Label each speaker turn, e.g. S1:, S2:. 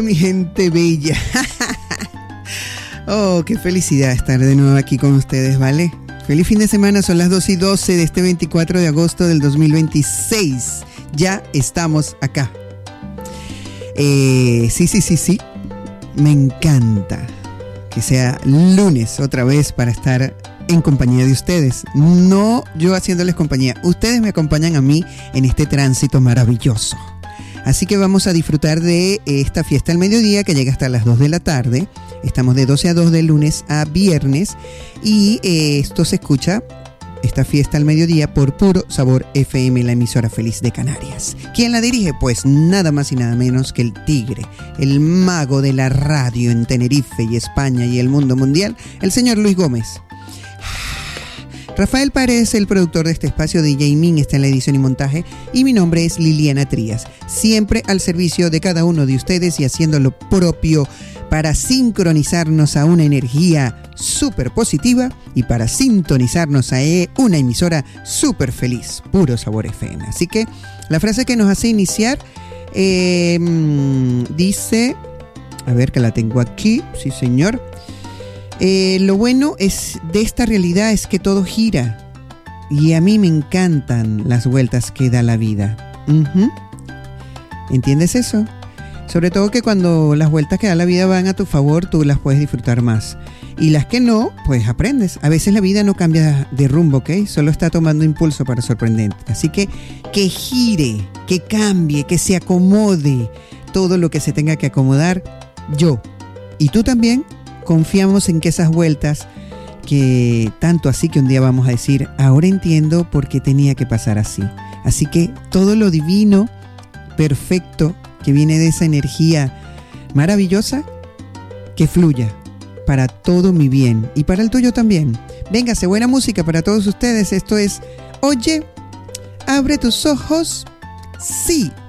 S1: Mi gente bella. Oh, qué felicidad estar de nuevo aquí con ustedes, ¿vale? Feliz fin de semana, son las 2:12 de este 24 de agosto del 2026. Ya estamos acá. Sí. Me encanta que sea lunes otra vez para estar en compañía de ustedes. No yo haciéndoles compañía. Ustedes me acompañan a mí en este tránsito maravilloso. Así que vamos a disfrutar de esta fiesta al mediodía que llega hasta las 2 de la tarde. Estamos de 12 a 2 de lunes a viernes. Y esto se escucha, esta fiesta al mediodía, por Puro Sabor FM, la emisora feliz de Canarias. ¿Quién la dirige? Pues nada más y nada menos que el tigre, el mago de la radio en Tenerife y España y el mundo mundial, el señor Luis Gómez. Rafael Párez, el productor de este espacio, DJ Min, está en la edición y montaje, y mi nombre es Liliana Trías, siempre al servicio de cada uno de ustedes y haciendo lo propio para sincronizarnos a una energía súper positiva y para sintonizarnos a una emisora súper feliz, Puro Sabor FM. Así que la frase que nos hace iniciar dice, a ver que la tengo aquí, sí señor. Lo bueno es de esta realidad es que todo gira y a mí me encantan las vueltas que da la vida. ¿Entiendes eso? Sobre todo que cuando las vueltas que da la vida van a tu favor, tú las puedes disfrutar más. Y las que no, pues aprendes. A veces la vida no cambia de rumbo, ¿ok? Solo está tomando impulso para sorprenderte. Así que gire, que cambie, que se acomode todo lo que se tenga que acomodar. Yo y tú también confiamos en que esas vueltas, que tanto así que un día vamos a decir, ahora entiendo por qué tenía que pasar así. Así que todo lo divino, perfecto, que viene de esa energía maravillosa, que fluya para todo mi bien y para el tuyo también. Véngase, buena música para todos ustedes. Esto es Oye, abre tus ojos. Sí,